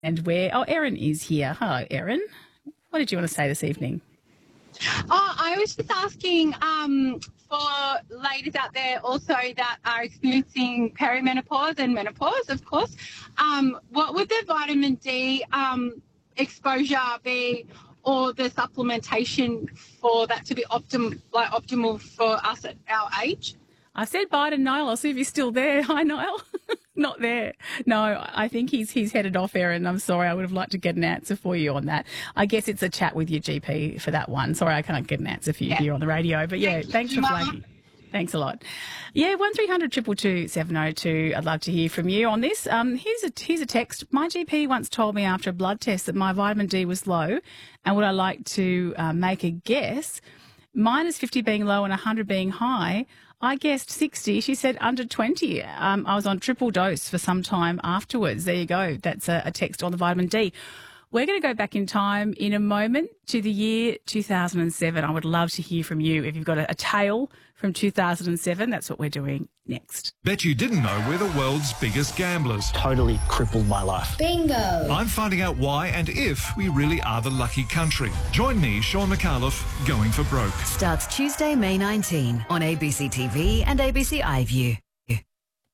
And Erin is here. Hello, Erin. What did you want to say this evening? Oh, I was just asking for ladies out there also that are experiencing perimenopause and menopause, of course, what would the vitamin D exposure be, or the supplementation for that to be optimal for us at our age? I said bye to Niall. I'll see if he's still there. Hi, Niall. Not there. No, I think he's headed off, Erin. I'm sorry. I would have liked to get an answer for you on that. I guess it's a chat with your GP for that one. Sorry, I can't get an answer for you here on the radio. But, yeah, thanks for flagging. Thanks a lot. Yeah, 1300 222 702. I'd love to hear from you on this. Here's a text. My GP once told me after a blood test that my vitamin D was low, and would I like to make a guess? Mine is 50 being low and 100 being high. I guessed 60. She said under 20. I was on triple dose for some time afterwards. There you go. That's a text on the vitamin D. We're going to go back in time in a moment to the year 2007. I would love to hear from you. If you've got a tale from 2007, that's what we're doing next. Bet you didn't know we're the world's biggest gamblers. Totally crippled my life. Bingo! I'm finding out why and if we really are the lucky country. Join me, Sean McAuliffe, Going for Broke. Starts Tuesday, May 19 on ABC TV and ABC iView.